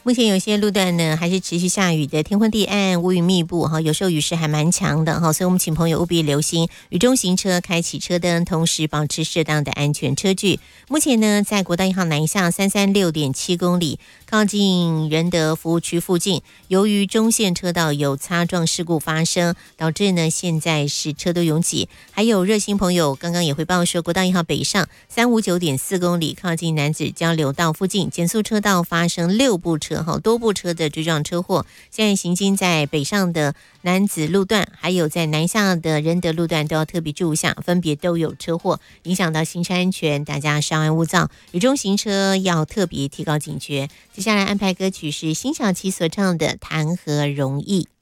目前有些路段呢还是持续下雨的，天昏地暗，乌云密布哈，有时候雨势还蛮强的哈，所以我们请朋友务必留心雨中行车，开启车灯，同时保持适当的安全车距。目前呢，在国道1号南向336.7公里，靠近仁德服务区附近，由于中线车道有擦撞事故发生，导致呢现在是车都拥挤。还有热心朋友刚刚也回报说，国道1号北上359.4公里，靠近南子交流道附近，减速车道发生6部车多部车的追撞车祸，现在行经在北上的南子路段，还有在南下的仁德路段都要特别注意一下，分别都有车祸，影响到行车安全，大家稍安勿躁，雨中行车要特别提高警觉。接下来安排歌曲是辛晓琪所唱的《谈何容易》。